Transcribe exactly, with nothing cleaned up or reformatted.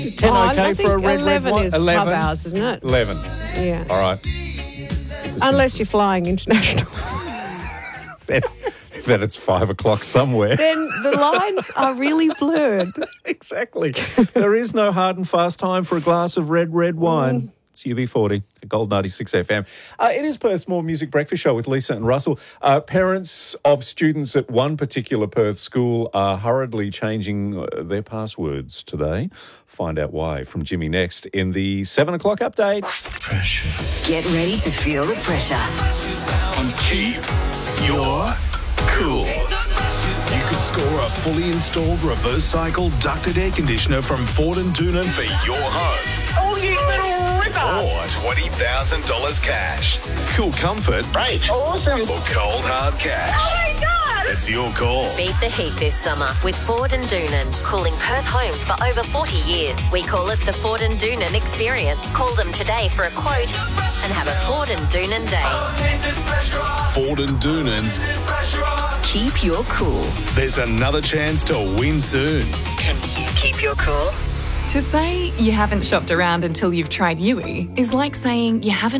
ten Oh, okay I for a think red, eleven red wine? is pub hours, isn't it? eleven. Yeah. All right. Unless you're flying international. then, then it's five o'clock somewhere. Then the lines are really blurred. Exactly. There is no hard and fast time for a glass of red, red wine. Mm. It's U B forty at Gold ninety-six F M. Uh, it is Perth's More Music Breakfast Show with Lisa and Russell. Uh, parents of students at one particular Perth school are hurriedly changing uh, their passwords today. Find out why from Jimmy next in the seven o'clock update. Pressure. Get ready to feel the pressure and keep your cool. You could score a fully installed reverse cycle ducted air conditioner from Ford and Doonan for your home. Oh, you little ripper. Or twenty thousand dollars cash. Cool comfort. Right. Awesome. Or cold hard cash. Oh, my God. It's your call. Beat the heat this summer with Ford and Doonan. Cooling Perth homes for over forty years. We call it the Ford and Doonan experience. Call them today for a quote and have a Ford and Doonan day. Ford and Doonan's Keep your cool. There's another chance to win soon. Can you keep your cool? To say you haven't shopped around until you've tried Yui is like saying you haven't